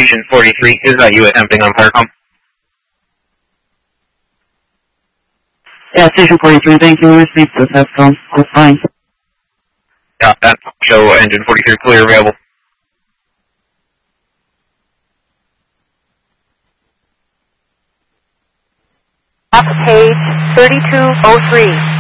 Station 43, is that you attempting on Firecom? Yeah, Station 43, thank you. We received this headphone. We're fine. Got that. Show engine 43 clear available. Off page 3203.